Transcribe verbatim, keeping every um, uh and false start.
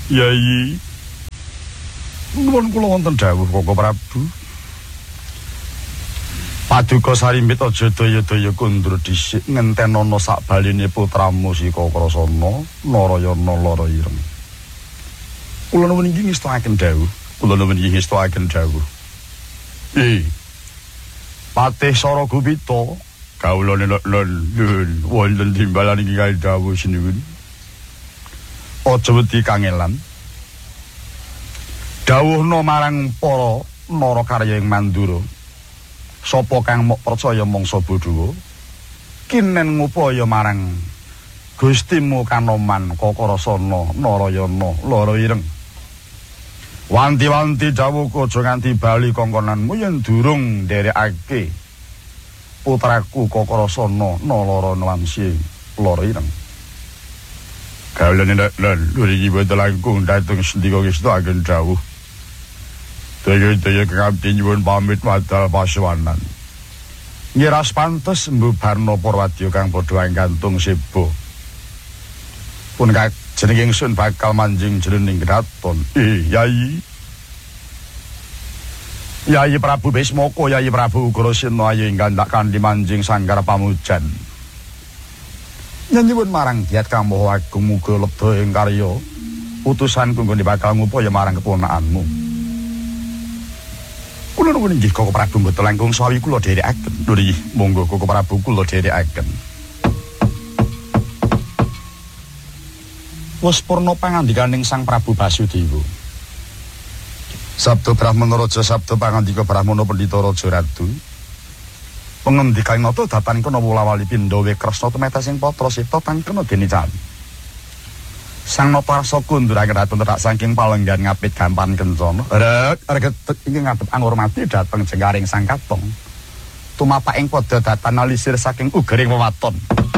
Yai. Nuwun kula wonten dawuh Koko Prabu. Paduka sarimbit aja daya-daya kundur dhisik ngentenono sakbaline putramu si Kakrasana Narayana lara ireng. Kula nuwun inggih ngestakaken dawuh. Kula nuwun inggih ngestakaken dawuh. Eh. Patih Saragupita kawula lelon wonten timbalan iki kae dawuh sinuwun. Aja wedi kangelan. Dawuhna marang para narakarya ing Mandura. Sapa kang mok percaya mangsa bodhawa kinen ngupaya marang Gustimu Kanoman Kakrasana Narayana lara ireng. Wanti-wanti dawuhku aja nganti bali kongkonanmu yen durung nderekake putraku Kakrasana Narayana Wansi lara ireng. Kawulane lan luri boten langkung dateng sendika ngestakaken dawuh. Daya-daya kangabdi nyuwun pamit wadal paswanan. Ngiras pantes mbubarna Parwadya kang padha anggantung sebo. Pun jeneng ingsun bakal manjing jroning kraton. Eh, Yai. Yai Prabu Bismaka, Yai Prabu Ugrasena ayo ingkang tak kanthi manjing sanggar pamujan. Nyuwun marang Dyat Kang Maha Agung muga lebda ing karya utusanku nggone bakal ngupaya marang keponakanmu. Kula nuwun inggih Koko Prabu mboten langkung sawi kula dherekaken. Lho nggih, monggo Koko Prabu kula dherekaken. Wis purna pangandikaning Sang Prabu Basudewa. Sabda Brahmana Raja sabda pangandika Brahmana Pandhita Raja Ratu. Pengendikan nata datan kena wulawali Pindawa Kresna tumeka sing patra Sita tan kena dene cali. Sang Natarsa kunduraken ratu terak saking palenggan ngapit gampan kencana. Rek, regetek iki ngadhep anghormati dhateng jengkaring Sang Katong. Tumapak ing pada datan alisir saking ugering wewaton.